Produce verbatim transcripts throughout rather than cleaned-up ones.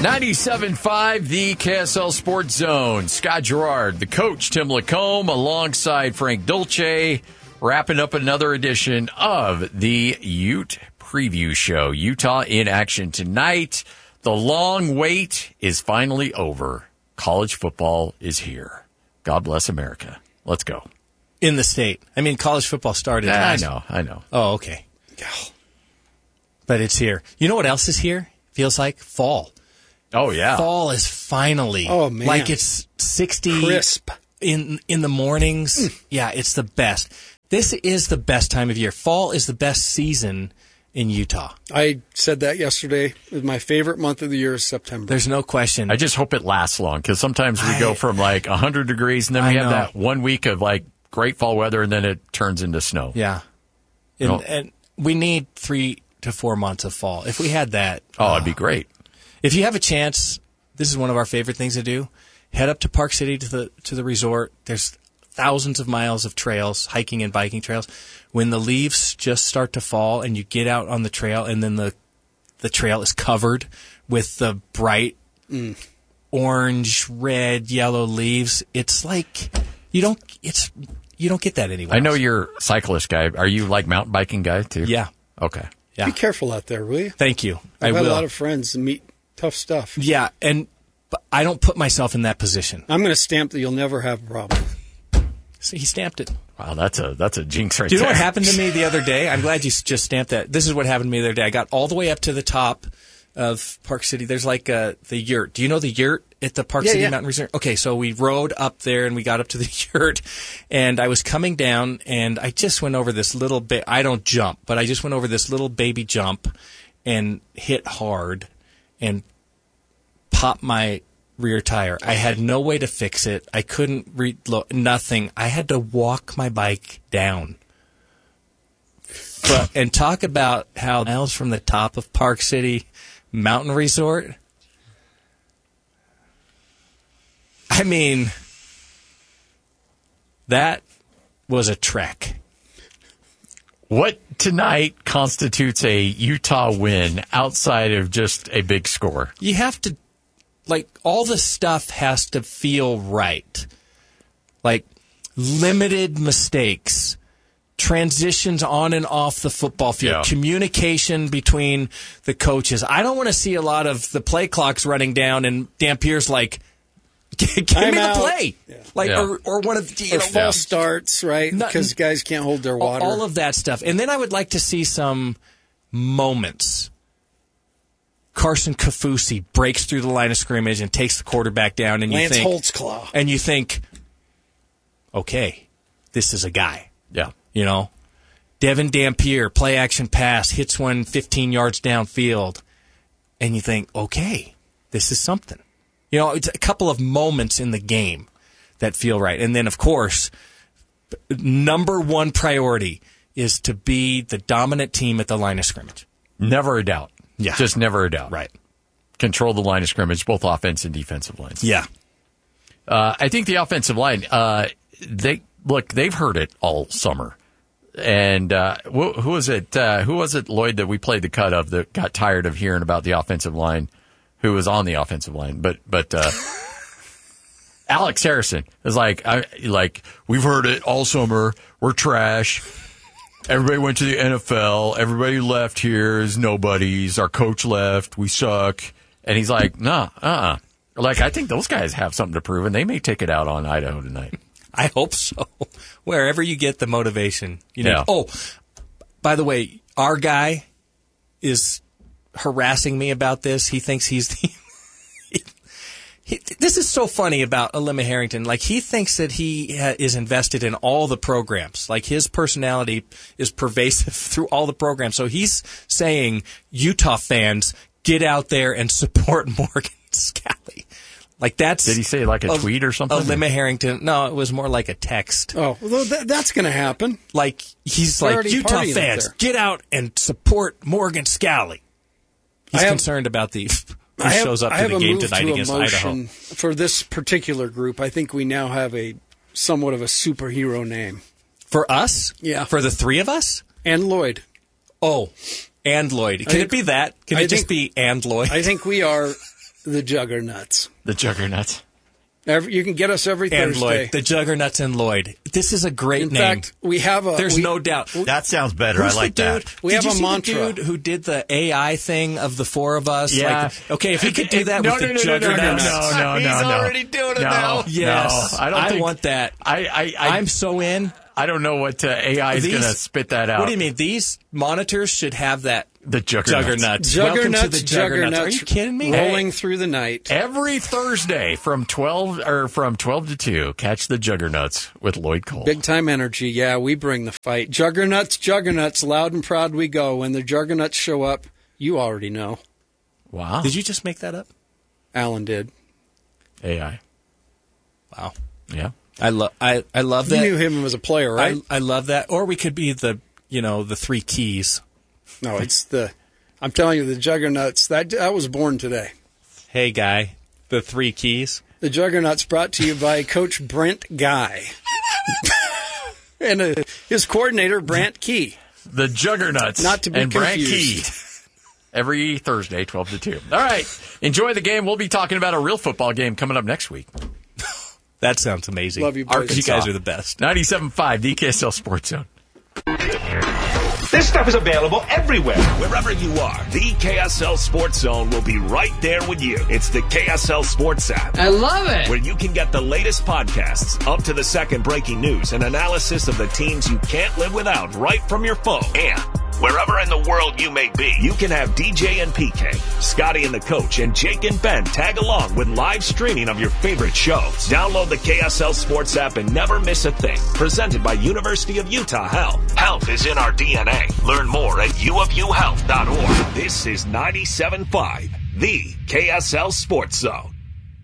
ninety-seven point five, the K S L Sports Zone. Scott Gerard, the coach, Tim Lacombe, alongside Frank Dolce, wrapping up another edition of the Ute Preview Show. Utah in action tonight. The long wait is finally over. College football is here. God bless America. Let's go. In the state. I mean, college football started. I last... know, I know. Oh, okay. But it's here. You know what else is here? Feels like fall. Oh, yeah. Fall is finally. Oh, man. Like it's sixty. Crisp. In, in the mornings. Mm. Yeah, it's the best. This is the best time of year. Fall is the best season in Utah. I said that yesterday. My favorite month of the year is September. There's no question. I just hope it lasts long, because sometimes we I, go from like one hundred degrees, and then we I have know. that one week of like great fall weather, and then it turns into snow. Yeah. And, no. and we need three to four months of fall. If we had that. Oh, uh, it'd be great. If you have a chance, this is one of our favorite things to do. Head up to Park City to the to the resort. There's thousands of miles of trails, hiking and biking trails. When the leaves just start to fall and you get out on the trail, and then the the trail is covered with the bright mm. orange, red, yellow leaves, it's like you don't it's you don't get that anywhere. I know else. You're a cyclist guy. Are you like mountain biking guy too? Yeah. Okay. Yeah. Be careful out there, will you? Thank you. I've I had will. a lot of friends meet tough stuff. Yeah, and but I don't put myself in that position. I'm going to stamp that you'll never have a problem. See, he stamped it. Wow, that's a that's a jinx right there. Do you know what happened to me the other day? I'm glad you just stamped that. This is what happened to me the other day. I got all the way up to the top of Park City. There's like uh, the yurt. Do you know the yurt at the Park yeah, City yeah. Mountain Resort? Okay, so we rode up there and we got up to the yurt, and I was coming down, and I just went over this little bit. I don't jump, but I just went over this little baby jump and hit hard and popped my rear tire. I had no way to fix it. I couldn't reload, nothing. I had to walk my bike down. But and talk about how miles from the top of Park City Mountain Resort. I mean, that was a trek. What tonight constitutes a Utah win outside of just a big score? You have to, like, all the stuff has to feel right. Like, limited mistakes, transitions on and off the football field, yeah. communication between the coaches. I don't want to see a lot of the play clocks running down and Dampier's like, give Time me out. the play. Yeah. Like, yeah. or, or one of the, you or know, false yeah. starts, right? Because guys can't hold their water. All of that stuff. And then I would like to see some moments. Carson Kaufusi breaks through the line of scrimmage and takes the quarterback down, and you Lance think, Holtzclaw. and you think, okay, this is a guy. Yeah. You know, Devin Dampier, play action pass, hits one fifteen yards downfield, and you think, okay, this is something. You know, it's a couple of moments in the game that feel right. And then, of course, number one priority is to be the dominant team at the line of scrimmage. Never a doubt. Yeah. Just never a doubt. Right. Control the line of scrimmage, both offense and defensive lines. Yeah. Uh, I think the offensive line, uh, they look, they've heard it all summer. And uh, who, who was it? Uh, who was it, Lloyd, that we played the cut of that got tired of hearing about the offensive line? Who was on the offensive line? But but uh, Alex Harrison is like, I, like we've heard it all summer. We're trash. Everybody went to the N F L. Everybody left here is nobodies. Our coach left. We suck. And he's like, nah, uh-uh. Like, I think those guys have something to prove, and they may take it out on Idaho tonight. I hope so. Wherever you get the motivation. You know. Yeah. Oh, by the way, our guy is harassing me about this. He thinks he's the... He, this is so funny about Alima Harrington. Like, he thinks that he ha- is invested in all the programs. Like, his personality is pervasive through all the programs. So he's saying, Utah fans, get out there and support Morgan Scalley. Like, that's... Did he say like a, a tweet or something? Alima Harrington. No, it was more like a text. Oh, well, that, that's going to happen. Like, he's They're like, already Utah partying fans, up there. get out and support Morgan Scalley. He's I have- concerned about the... Who I have, shows up I to have the a game move tonight to against emotion Idaho. For this particular group, I think we now have a somewhat of a superhero name. For us? Yeah. For the three of us? And Lloyd. Oh, and Lloyd. Can think- it be that? Can I it just think- be and Lloyd? I think we are the Juggernauts. The Juggernauts. Every, you can get us every And Thursday. Lloyd. The Juggernauts and Lloyd. This is a great In name. fact, we have a. There's we, no doubt. That sounds better. Who's I like the dude? that. We did have you a see mantra. the dude who did the A I thing of the four of us? Yeah. Like, okay, if he could do that no, with no, the no, no, no, Juggernauts. No, no, no, He's no, no. already doing it no, now. Yes. No, I don't I think, want that. I, I, I, I'm so in. I don't know what uh, A I is These- going to spit that out. What do you mean? These monitors should have that. The Juggernauts. Juggernauts. Welcome Juggernauts, to the Juggernauts. Are you kidding me? Rolling through the night. Every Thursday from twelve or from twelve to two, catch the Juggernauts with Lloyd Cole. Big time energy. Yeah, we bring the fight. Juggernauts, Juggernauts, loud and proud we go. When the Juggernauts show up, you already know. Wow. Did you just make that up? Alan did. A I. Wow. Yeah. I love. I I love You that. knew him as a player, right? I I love that. Or we could be the you know the three keys. No, it's the. I'm telling you, the Juggernauts. That that was born today. Hey guy, the three keys. The Juggernauts brought to you by Coach Brent Guy and uh, his coordinator Brant Key. The Juggernauts. Not to be and Brant confused. Key. Every Thursday, twelve to two. All right. Enjoy the game. We'll be talking about a real football game coming up next week. That sounds amazing. Love you, boys. You guys are the best. ninety-seven point five, the K S L Sports Zone. This stuff is available everywhere. Wherever you are, the K S L Sports Zone will be right there with you. It's the K S L Sports app. I love it. Where you can get the latest podcasts, up to the second breaking news, and analysis of the teams you can't live without right from your phone. And wherever in the world you may be, you can have D J and P K, Scotty and the Coach, and Jake and Ben tag along with live streaming of your favorite shows. Download the K S L Sports app and never miss a thing. Presented by University of Utah Health. Health is in our D N A. Learn more at u of u health dot org. This is ninety-seven point five, the K S L Sports Zone.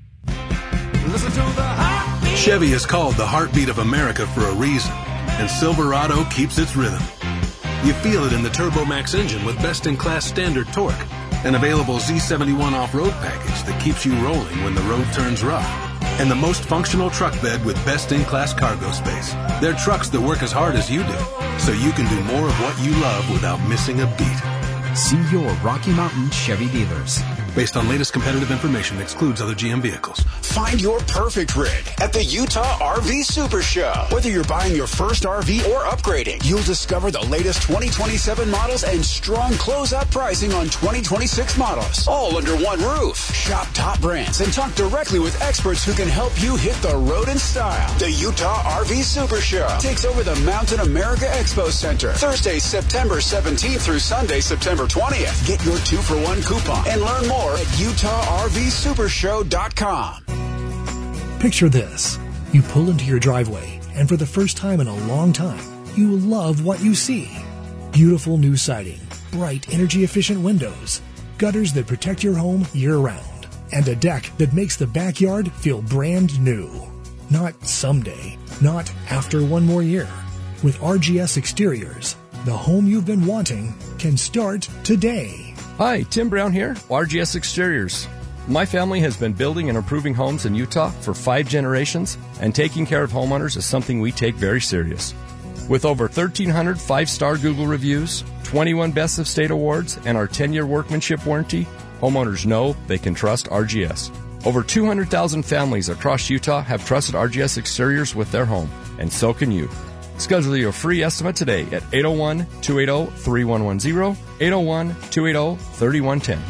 Chevy is called the heartbeat of America for a reason, and Silverado keeps its rhythm. You feel it in the TurboMax engine with best-in-class standard torque, an available Z seventy-one off-road package that keeps you rolling when the road turns rough, and the most functional truck bed with best-in-class cargo space. They're trucks that work as hard as you do, so you can do more of what you love without missing a beat. See your Rocky Mountain Chevy dealers. Based on latest competitive information, excludes other G M vehicles. Find your perfect rig at the Utah R V Super Show. Whether you're buying your first R V or upgrading, you'll discover the latest twenty twenty-seven models and strong closeout pricing on twenty twenty-six models, all under one roof. Shop top brands and talk directly with experts who can help you hit the road in style. The Utah R V Super Show takes over the Mountain America Expo Center Thursday, September seventeenth through Sunday, September twentieth. Get your two for one coupon and learn more at utah r v super show dot com. Picture this. You pull into your driveway, and for the first time in a long time, you love what you see. Beautiful new siding, bright energy-efficient windows, gutters that protect your home year-round, and a deck that makes the backyard feel brand new. Not someday, not after one more year. With R G S Exteriors, the home you've been wanting can start today. Hi, Tim Brown here, R G S Exteriors. My family has been building and improving homes in Utah for five generations, and taking care of homeowners is something we take very serious. With over thirteen hundred five-star Google reviews, twenty-one Best of State awards, and our ten-year workmanship warranty, homeowners know they can trust R G S. Over two hundred thousand families across Utah have trusted R G S Exteriors with their home, and so can you. Schedule your free estimate today at eight oh one, two eight oh, three one one zero, eight oh one, two eight oh, three one one zero.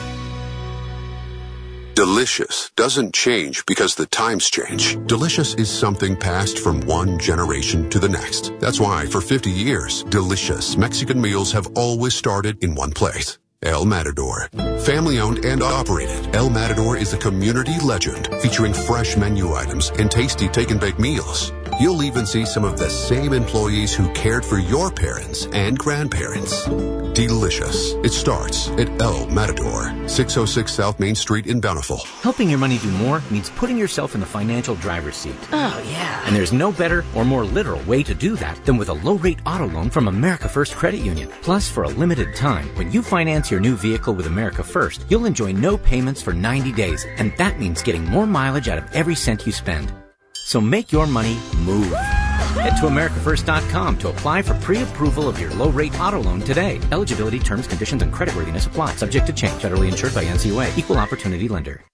Delicious doesn't change because the times change. Delicious is something passed from one generation to the next. That's why for fifty years, delicious Mexican meals have always started in one place. El Matador. Family owned and operated, El Matador is a community legend featuring fresh menu items and tasty take and bake meals. You'll even see some of the same employees who cared for your parents and grandparents. Delicious. It starts at El Matador, six oh six South Main Street in Bountiful. Helping your money do more means putting yourself in the financial driver's seat. Oh, yeah. And there's no better or more literal way to do that than with a low-rate auto loan from America First Credit Union. Plus, for a limited time, when you finance your new vehicle with America First, you'll enjoy no payments for ninety days, and that means getting more mileage out of every cent you spend. So make your money move. Head to America First dot com to apply for pre-approval of your low-rate auto loan today. Eligibility, terms, conditions, and creditworthiness apply. Subject to change. Federally insured by N C U A. Equal opportunity lender.